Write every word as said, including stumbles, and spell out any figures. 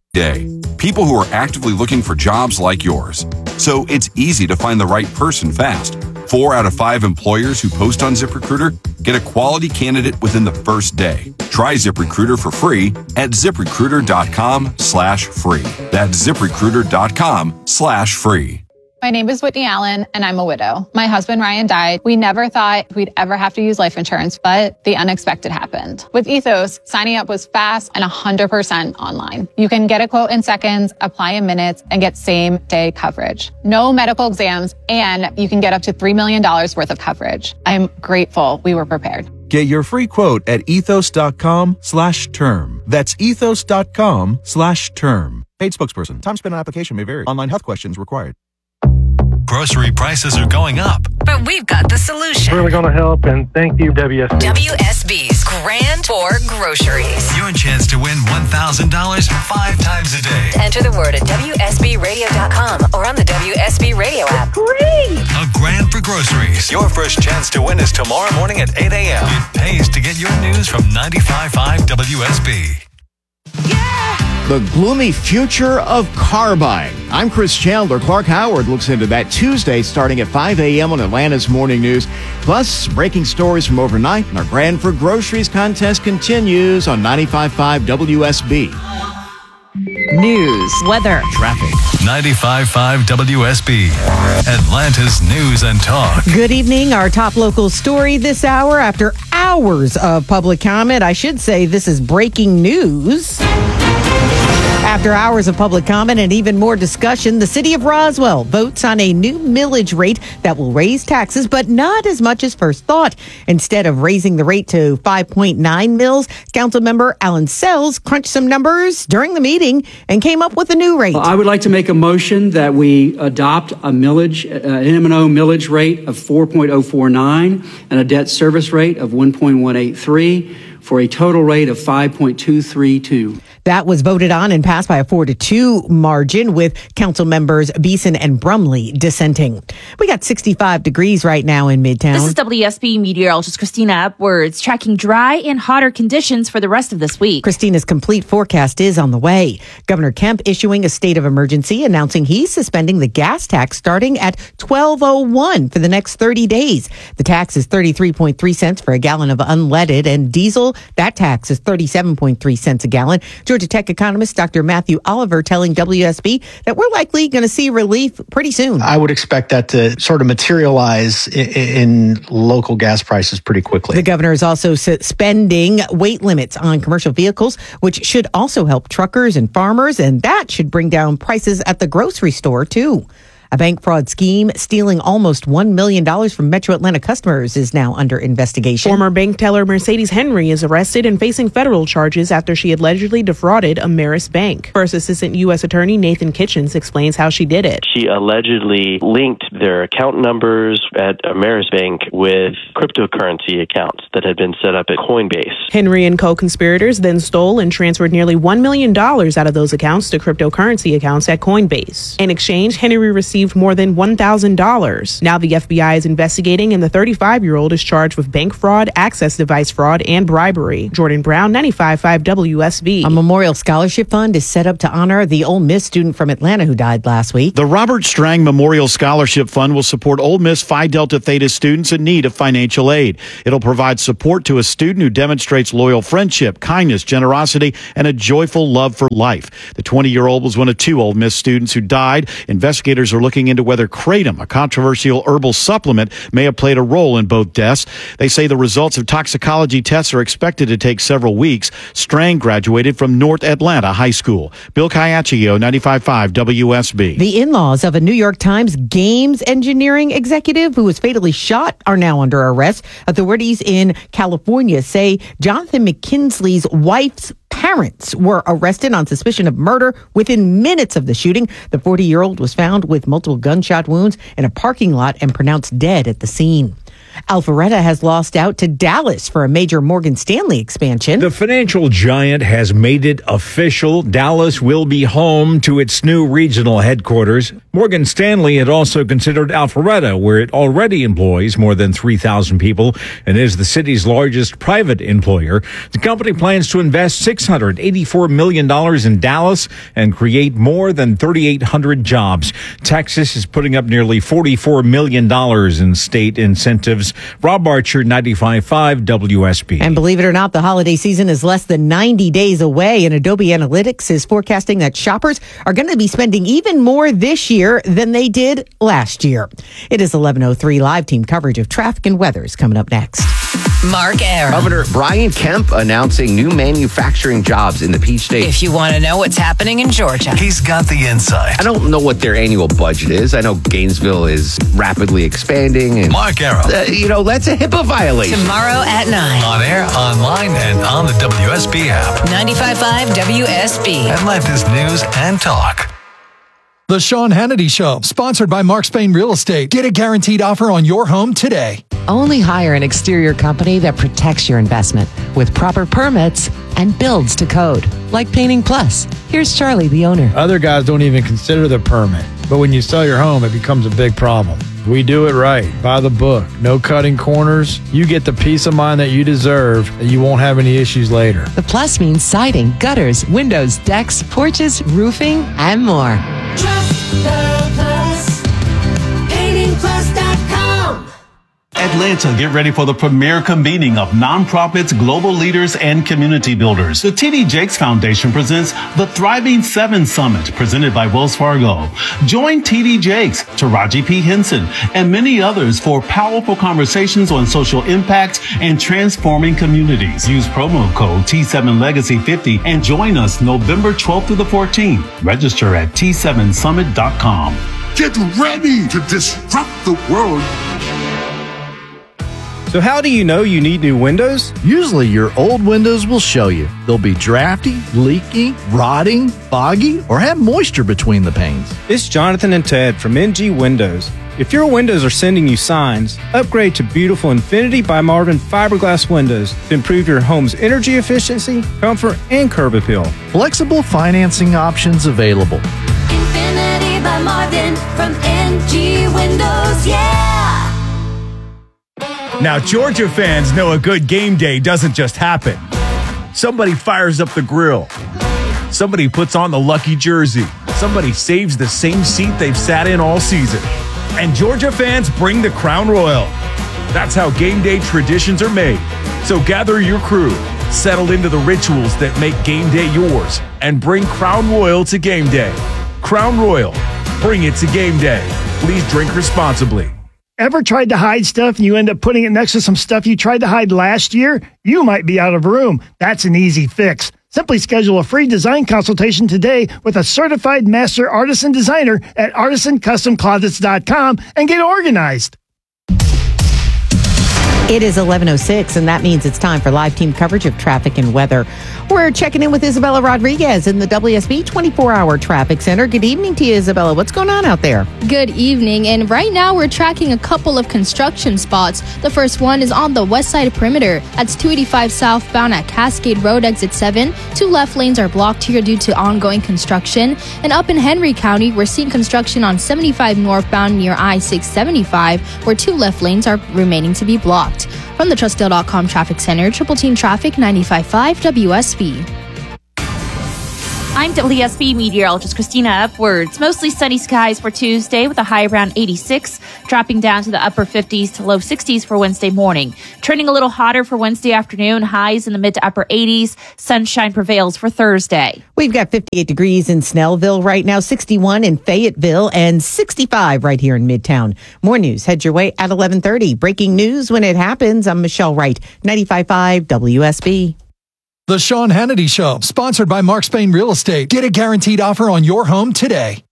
day. People who are actively looking for jobs like yours. So it's easy to find the right person fast. Four out of five employers who post on ZipRecruiter get a quality candidate within the first day. Try ZipRecruiter for free at ZipRecruiter.com slash free. That's ZipRecruiter.com slash free. My name is Whitney Allen, and I'm a widow. My husband, Ryan, died. We never thought we'd ever have to use life insurance, but the unexpected happened. With Ethos, signing up was fast and one hundred percent online. You can get a quote in seconds, apply in minutes, and get same-day coverage. No medical exams, and you can get up to three million dollars worth of coverage. I'm grateful we were prepared. Get your free quote at ethos.com slash term. That's ethos.com slash term. Paid spokesperson. Time spent on application may vary. Online health questions required. Grocery prices are going up, but we've got the solution. Really going to help, and thank you, W S B. W S B's Grand for Groceries. Your chance to win one thousand dollars five times a day. Enter the word at W S B radio dot com or on the W S B Radio app. Great! A Grand for Groceries. Your first chance to win is tomorrow morning at eight a.m. It pays to get your news from ninety-five point five W S B. The gloomy future of car buying. I'm Chris Chandler. Clark Howard looks into that Tuesday starting at five a.m. on Atlanta's Morning News. Plus, breaking stories from overnight. And our Grand for Groceries contest continues on ninety-five point five W S B. News, weather, traffic. ninety-five point five W S B, Atlanta's News and Talk. Good evening. Our top local story this hour after hours of public comment. I should say this is breaking news. After hours of public comment and even more discussion, the city of Roswell votes on a new millage rate that will raise taxes, but not as much as first thought. Instead of raising the rate to five point nine mils, council member Alan Sells crunched some numbers during the meeting and came up with a new rate. I would like to make a motion that we adopt a millage, uh, an M and O millage rate of four point oh four nine and a debt service rate of one point one eight three for a total rate of five point two three two. That was voted on and passed by a four to two margin with council members Beeson and Brumley dissenting. We got sixty-five degrees right now in Midtown. This is W S B meteorologist Christina Upwards tracking dry and hotter conditions for the rest of this week. Christina's complete forecast is on the way. Governor Kemp issuing a state of emergency, announcing he's suspending the gas tax starting at twelve oh one for the next thirty days. The tax is thirty-three point three cents for a gallon of unleaded, and diesel, that tax is thirty-seven point three cents a gallon. Georgia Tech economist Doctor Matthew Oliver telling W S B that we're likely going to see relief pretty soon. I would expect that to sort of materialize in, in local gas prices pretty quickly. The governor is also suspending weight limits on commercial vehicles, which should also help truckers and farmers, and that should bring down prices at the grocery store, too. A bank fraud scheme stealing almost one million dollars from Metro Atlanta customers is now under investigation. Former bank teller Mercedes Henry is arrested and facing federal charges after she allegedly defrauded Ameris Bank. First Assistant U S Attorney Nathan Kitchens explains how she did it. She allegedly linked their account numbers at Ameris Bank with cryptocurrency accounts that had been set up at Coinbase. Henry and co-conspirators then stole and transferred nearly one million dollars out of those accounts to cryptocurrency accounts at Coinbase. In exchange, Henry received more than one thousand dollars. Now the F B I is investigating, and the thirty-five-year-old is charged with bank fraud, access device fraud, and bribery. Jordan Brown, ninety-five point five W S B. A memorial scholarship fund is set up to honor the Ole Miss student from Atlanta who died last week. The Robert Strang Memorial Scholarship Fund will support Ole Miss Phi Delta Theta students in need of financial aid. It'll provide support to a student who demonstrates loyal friendship, kindness, generosity, and a joyful love for life. The twenty-year-old was one of two Ole Miss students who died. Investigators are looking into whether kratom, a controversial herbal supplement, may have played a role in both deaths. They say the results of toxicology tests are expected to take several weeks. Strang graduated from North Atlanta High School. Bill Caiaccio, ninety-five point five W S B. The in-laws of a New York Times games engineering executive who was fatally shot are now under arrest. Authorities in California say Jonathan McKinsley's wife's parents were arrested on suspicion of murder within minutes of the shooting. The forty-year-old was found with multiple gunshot wounds in a parking lot and pronounced dead at the scene. Alpharetta has lost out to Dallas for a major Morgan Stanley expansion. The financial giant has made it official. Dallas will be home to its new regional headquarters. Morgan Stanley had also considered Alpharetta, where it already employs more than three thousand people and is the city's largest private employer. The company plans to invest six hundred eighty-four million dollars in Dallas and create more than thirty-eight hundred jobs. Texas is putting up nearly forty-four million dollars in state incentives. Rob Archer, ninety-five point five W S B. And believe it or not, the holiday season is less than ninety days away, and Adobe Analytics is forecasting that shoppers are going to be spending even more this year than they did last year. It is eleven oh three. Live team coverage of traffic and weather is coming up next. Mark Aram. Governor Brian Kemp announcing new manufacturing jobs in the Peach State. If you want to know what's happening in Georgia, he's got the insight. I don't know what their annual budget is. I know Gainesville is rapidly expanding. And, Mark Aram. Uh, you know, that's a HIPAA violation. Tomorrow at nine. On air, online, and on the W S B app. ninety-five point five W S B. And let this news and talk. The Sean Hannity Show, sponsored by Mark Spain Real Estate. Get a guaranteed offer on your home today. Only hire an exterior company that protects your investment with proper permits and builds to code, like Painting Plus. Here's Charlie, the owner. Other guys don't even consider the permit, but when you sell your home, it becomes a big problem. We do it right, by the book, no cutting corners. You get the peace of mind that you deserve, that you won't have any issues later. The Plus means siding, gutters, windows, decks, porches, roofing, and more. Trust the Plus. Painting Plus dot com. Atlanta, get ready for the premier convening of nonprofits, global leaders, and community builders. The T D Jakes Foundation presents the Thriving Seven Summit, presented by Wells Fargo. Join T D Jakes, Taraji P. Henson, and many others for powerful conversations on social impact and transforming communities. Use promo code T seven Legacy fifty and join us November twelfth through the fourteenth. Register at T seven summit dot com. Get ready to disrupt the world. So how do you know you need new windows? Usually your old windows will show you. They'll be drafty, leaky, rotting, foggy, or have moisture between the panes. It's Jonathan and Ted from N G Windows. If your windows are sending you signs, upgrade to beautiful Infinity by Marvin fiberglass windows to improve your home's energy efficiency, comfort, and curb appeal. Flexible financing options available. Infinity by Marvin from N G Windows, yeah! Now, Georgia fans know a good game day doesn't just happen. Somebody fires up the grill. Somebody puts on the lucky jersey. Somebody saves the same seat they've sat in all season. And Georgia fans bring the Crown Royal. That's how game day traditions are made. So gather your crew, settle into the rituals that make game day yours, and bring Crown Royal to game day. Crown Royal, bring it to game day. Please drink responsibly. Ever tried to hide stuff and you end up putting it next to some stuff you tried to hide last year? You might be out of room. That's an easy fix. Simply schedule a free design consultation today with a certified master artisan designer at artisan custom closets dot com and get organized. It is eleven oh six, and that means it's time for live team coverage of traffic and weather. We're checking in with Isabella Rodriguez in the W S B twenty-four hour Traffic Center. Good evening to you, Isabella. What's going on out there? Good evening. And right now we're tracking a couple of construction spots. The first one is on the west side perimeter. That's two eighty-five southbound at Cascade Road, exit seven. Two left lanes are blocked here due to ongoing construction. And up in Henry County, we're seeing construction on seventy-five northbound near I six seventy-five, where two left lanes are remaining to be blocked. From the Trustdale dot com Traffic Center, Triple Team Traffic ninety-five point five W S B. I'm W S B meteorologist Christina Upwards. Mostly sunny skies for Tuesday with a high around eighty-six, dropping down to the upper fifties to low sixties for Wednesday morning. Turning a little hotter for Wednesday afternoon, highs in the mid to upper eighties. Sunshine prevails for Thursday. We've got fifty-eight degrees in Snellville right now, sixty-one in Fayetteville, and sixty-five right here in Midtown. More news heads your way at eleven thirty. Breaking news when it happens. I'm Michelle Wright, ninety-five point five W S B. The Sean Hannity Show, sponsored by Mark Spain Real Estate. Get a guaranteed offer on your home today.